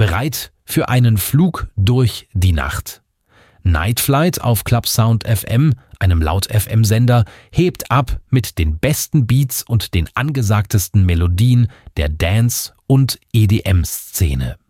Bereit für einen Flug durch die Nacht. Night Flight auf Clubsound FM, einem Laut-FM-Sender, hebt ab mit den besten Beats und den angesagtesten Melodien der Dance- und EDM-Szene.